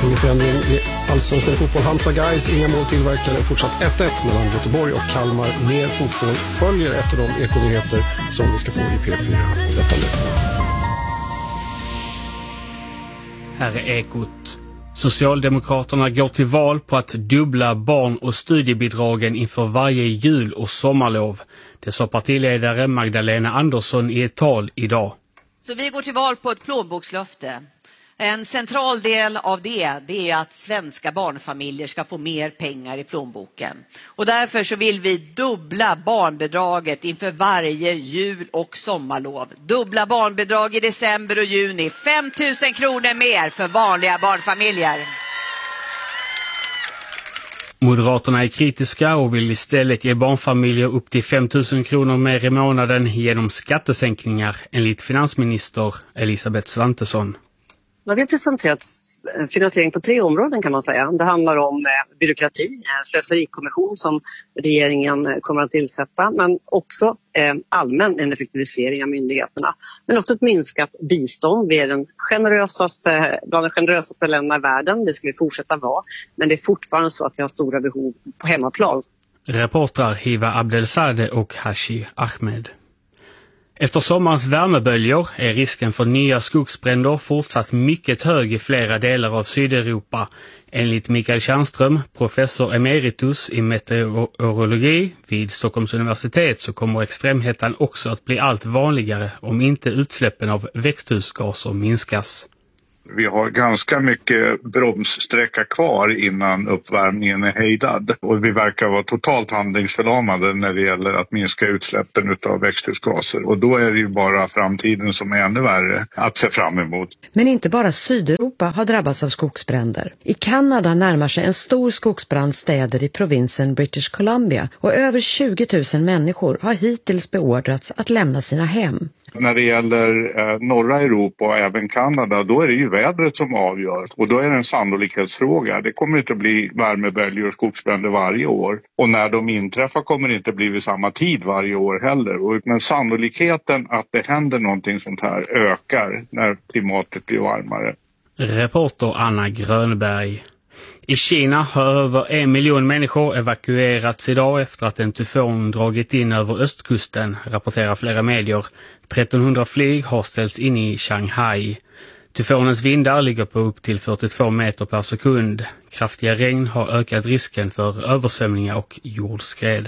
Ingen förändring i allsvenskan fotboll. Halmstad Guys, inga mål tillverkade. Fortsatt 1-1 mellan Göteborg och Kalmar. Mer fotboll följer efter de ekonyheter som vi ska få i P4. Detta nu. Här är Ekot. Socialdemokraterna går till val på att dubbla barn- och studiebidragen inför varje jul- och sommarlov. Det sa partiledare Magdalena Andersson i ett tal idag. Så vi går till val på ett plånbokslöfte. En central del av det är att svenska barnfamiljer ska få mer pengar i plånboken. Och därför så vill vi dubbla barnbidraget inför varje jul- och sommarlov. Dubbla barnbidrag i december och juni. 5 000 kronor mer för vanliga barnfamiljer. Moderaterna är kritiska och vill istället ge barnfamiljer upp till 5 000 kronor mer i månaden genom skattesänkningar, enligt finansminister Elisabeth Svantesson. Vi har presenterat finansiering på 3 områden kan man säga. Det handlar om byråkrati, en slöserikommission som regeringen kommer att tillsätta, men också allmän en effektivisering av myndigheterna. Men också ett minskat bistånd. Vi är bland de generösaste länderna i världen, det ska vi fortsätta vara. Men det är fortfarande så att vi har stora behov på hemmaplan. Reportrar Hiva Abdelsade och Hashi Ahmed. Efter sommarens värmeböljor är risken för nya skogsbränder fortsatt mycket hög i flera delar av Sydeuropa. Enligt Mikael Tjärnström, professor emeritus i meteorologi vid Stockholms universitet, så kommer extremhettan också att bli allt vanligare om inte utsläppen av växthusgaser minskas. Vi har ganska mycket bromssträcka kvar innan uppvärmningen är hejdad. Och vi verkar vara totalt handlingsförlamade när det gäller att minska utsläppen av växthusgaser. Och då är det ju bara framtiden som är ännu värre att se fram emot. Men inte bara Sydeuropa har drabbats av skogsbränder. I Kanada närmar sig en stor skogsbrand städer i provinsen British Columbia. Och över 20 000 människor har hittills beordrats att lämna sina hem. När det gäller norra Europa och även Kanada, då är det ju vädret som avgör. Och då är det en sannolikhetsfråga. Det kommer inte att bli värmeböljor och skogsbränder varje år. Och när de inträffar kommer det inte bli vid samma tid varje år heller. Men sannolikheten att det händer någonting sånt här ökar när klimatet blir varmare. Reporter Anna Grönberg. I Kina har över 1 miljon människor evakuerats idag efter att en tyfon dragit in över östkusten, rapporterar flera medier. 1300 flyg har ställts in i Shanghai. Tyfonens vindar ligger på upp till 42 meter per sekund. Kraftiga regn har ökat risken för översvämningar och jordskred.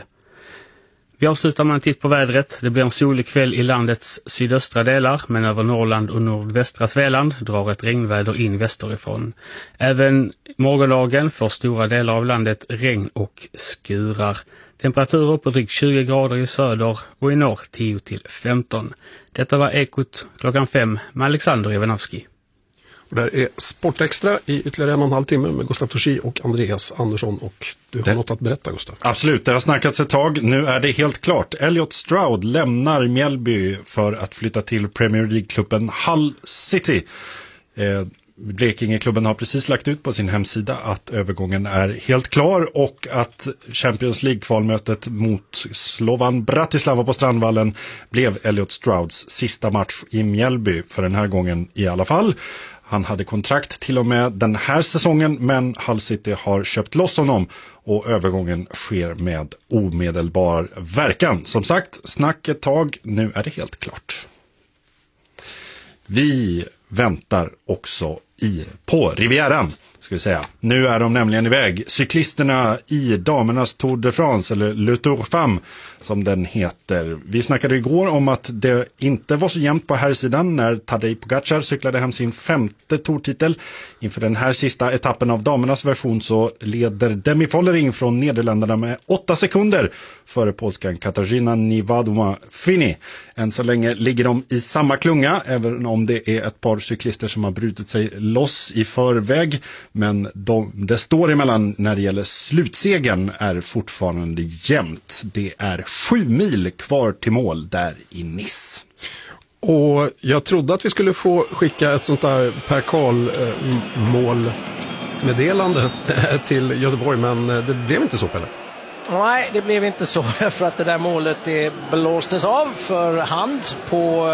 Vi avslutar med en titt på vädret. Det blir en solig kväll i landets sydöstra delar, men över Norrland och nordvästra Svealand drar ett regnväder in västerifrån. Även morgondagen får stora delar av landet regn och skurar. Temperaturer på drygt 20 grader i söder och i norr 10-15. Detta var Ekot klockan 5 med Alexander Ivanovski. Och där är Sportextra i ytterligare 1,5 timme med Gustav Torsi och Andreas Andersson. Och du har något att berätta, Gustav. Absolut, det har snackats ett tag. Nu är det helt klart. Elliot Stroud lämnar Mjällby för att flytta till Premier League-klubben Hull City. Blekingeklubben har precis lagt ut på sin hemsida att övergången är helt klar och att Champions League-kvalmötet mot Slovan Bratislava på Strandvallen blev Elliot Strouds sista match i Mjällby för den här gången i alla fall. Han hade kontrakt till och med den här säsongen, men Hull City har köpt loss honom och övergången sker med omedelbar verkan. Som sagt, snack ett tag, nu är det helt klart. Vi väntar också på Rivieran, ska vi säga. Nu är de nämligen iväg. Cyklisterna i damernas Tour de France, eller Le Tour Femme som den heter. Vi snackade igår om att det inte var så jämnt på här sidan när Tadej Pogacar cyklade hem sin 5:e tourtitel. Inför den här sista etappen av damernas version så leder Demi Vollering från Nederländerna med 8 sekunder före polskan Katarzyna Niewodoma-Fini. Än så länge ligger de i samma klunga, även om det är ett par cyklister som har brutit sig loss i förväg. Men det står emellan när det gäller slutsegen är fortfarande jämnt. Det är 7 mil kvar till mål där i Nice. Och jag trodde att vi skulle få skicka ett sånt där Per Karl-målmeddelande till Göteborg, men det blev inte så, Pelle. Nej, det blev inte så för att det där målet blåstes av för hand på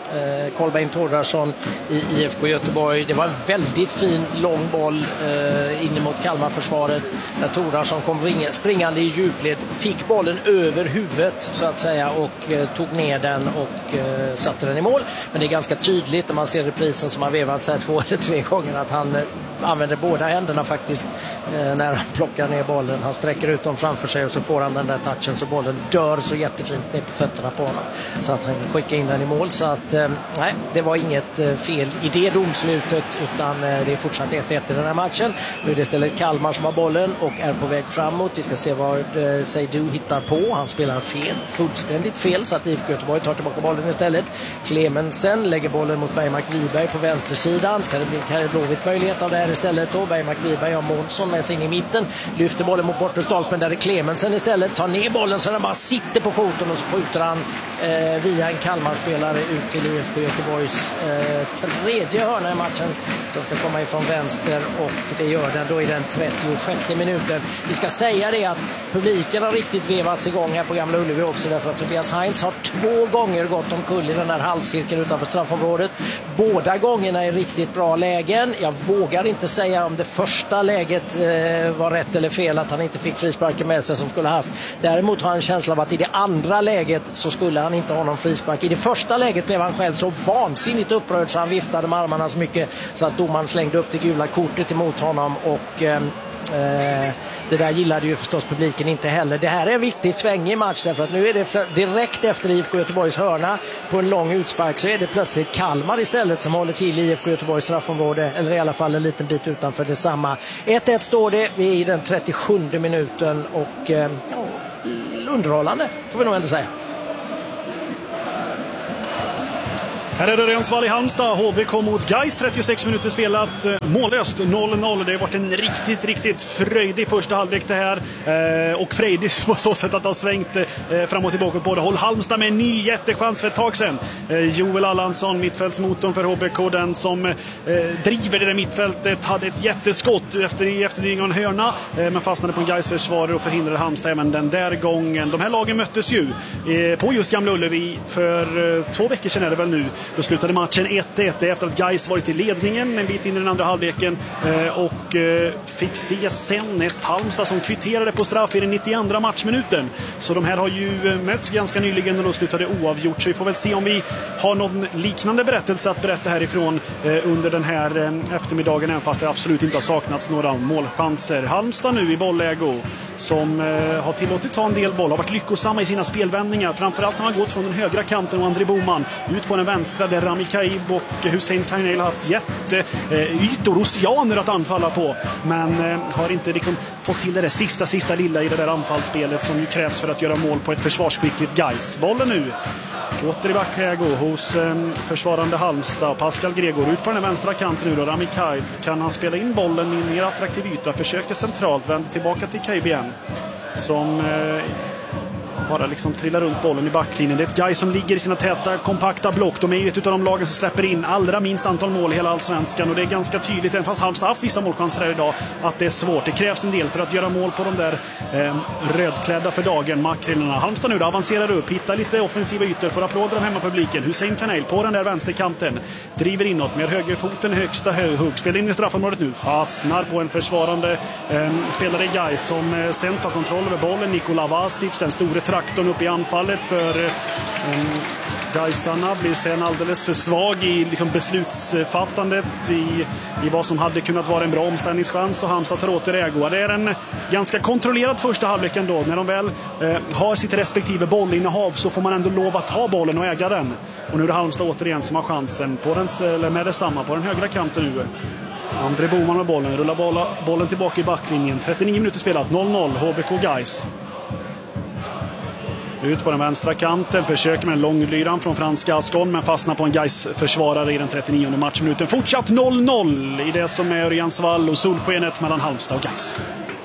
Kolbeinn Thordarson i IFK Göteborg. Det var en väldigt fin lång boll in mot Kalmarförsvaret där Thordarson kom springande i djupled, fick bollen över huvudet så att säga och tog ner den och satte den i mål. Men det är ganska tydligt när man ser reprisen som har vevats här 2 eller 3 gånger att han använder båda händerna faktiskt när han plockar ner bollen. Han sträcker ut dem framför sig och så får han den där touchen så bollen dör så jättefint ner på fötterna på honom. Så att han skickar in den i mål. Så att nej, det var inget fel i det domslutet utan det är fortsatt 1-1 i den här matchen. Nu är det istället Kalmar som har bollen och är på väg framåt. Vi ska se vad Seydou hittar på. Han spelar fel, fullständigt fel så att IFK Göteborg tar tillbaka bollen istället. Clemensen lägger bollen mot Bergmark Wiberg på vänstersidan. Ska det bli Kari Blåvitt möjlighet av det här istället då? Bergmark Wiberg har Månsson med sig in i mitten. Lyfter bollen mot bortre stolpen där är Clemensen istället. Tar ner bollen så den bara sitter på foten och så skjuter han via en Kalmar-spelare ut till IFK Göteborgs tredje hörna i matchen som ska komma ifrån vänster och det gör den då i den 36 minuten. Vi ska säga det att publiken har riktigt vevats igång här på Gamla Ullevi också därför att Tobias Heinz har 2 gånger gått omkull i den här halvcirkeln utanför straffområdet. Båda gångerna är riktigt bra lägen. Jag vågar inte säga om det första läget var rätt eller fel att han inte fick frisparken med sig som skulle haft. Däremot har han en känsla av att i det andra läget så skulle han inte ha någon frispark. I det första läget blev han själv så vansinnigt upprörd så han viftade med armarna så mycket så att domaren slängde upp det gula kortet emot honom och det där gillade ju förstås publiken inte heller. Det här är en viktigt svängig match därför att nu är det direkt efter IFK Göteborgs hörna på en lång utspark så är det plötsligt Kalmar istället som håller till i IFK Göteborgs straffområde eller i alla fall en liten bit utanför detsamma. 1-1 står det, vi är i den 37 minuten och underhållande får vi nog ändå säga. Här är det Rensvall i Halmstad. HBK mot Gais. 36 minuter spelat. Mållöst 0-0. Det har varit en riktigt fröjdig första halvlek det här. Och frejdig på så sätt att det har svängt fram och tillbaka på båda håll. Halmstad med en ny jättechans för ett tag sedan. Joel Allansson, mittfältsmotorn för HBK. Den som driver det där mittfältet. Hade ett jätteskott efter en hörna. Men fastnade på en Gais försvarare och förhindrade Halmstad. Men den där gången. De här lagen möttes ju på just Gamla Ullevi för 2 veckor sedan är det väl nu. Då slutade matchen 1-1 efter att Gais varit i ledningen en bit in i den andra halvleken och fick se sen ett Halmstad som kvitterade på straff i den 92 matchminuten. Så de här har ju mötts ganska nyligen och då slutade oavgjort. Så vi får väl se om vi har någon liknande berättelse att berätta härifrån under den här eftermiddagen, även fast det absolut inte har saknats några målchanser. Halmstad nu i bollägo som har tillåtits ha en del boll, har varit lyckosamma i sina spelvändningar. Framförallt har man gått från den högra kanten och André Boman ut på den vänstra där Rami Kaib och Hussein Kainel har haft jätteytor, oceaner att anfalla på. Men har inte liksom fått till det där sista lilla i det där anfallsspelet som ju krävs för att göra mål på ett försvarsskickligt Gais. Bollen nu åter i backläge hos försvarande Halmstad. Pascal Gregor ut på den vänstra kanten nu då. Rami Kaib, kan han spela in bollen i en mer attraktiv yta? Försöker centralt, vänder tillbaka till Kaib igen. Som bara liksom trillar runt bollen i backlinjen. Det är ett Gais som ligger i sina täta, kompakta block. De är ju ett av de lagen som släpper in allra minst antal mål i hela allsvenskan. Och det är ganska tydligt, även fast Halmstad har haft vissa målchanser här idag, att det är svårt. Det krävs en del för att göra mål på de där rödklädda för dagen makrillerna. Halmstad nu då avancerar upp, hittar lite offensiva ytor för applåder av hemmapubliken. Hussein Kainel på den där vänsterkanten. Driver inåt med högerfoten högsta hugg. Spelar in i straffområdet nu. Fastnar på en försvarande spelare i Gais som sen tar kontroll över bollen. Nikola Vasic, den store traktorn upp i anfallet för Gaisarna, blir sen alldeles för svag i liksom beslutsfattandet i vad som hade kunnat vara en bra omställningschans och Halmstad tar åter ägo. Det är en ganska kontrollerad första halvlek ändå. När de väl har sitt respektive bollinnehav så får man ändå lov att ta bollen och äga den. Och nu är det Halmstad återigen som har chansen på den, eller med detsamma på den högra kanten nu. André Boman med bollen, rullar bollen tillbaka i backlinjen. 39 minuter spelat, 0-0, HBK Gais. Ut på den vänstra kanten, försöker med en långlyran från franska Ascon men fastnar på en Gais-försvarare i den 39:e matchminuten. Fortsatt 0-0 i det som är Rensvall och solskenet mellan Halmstad och Gais.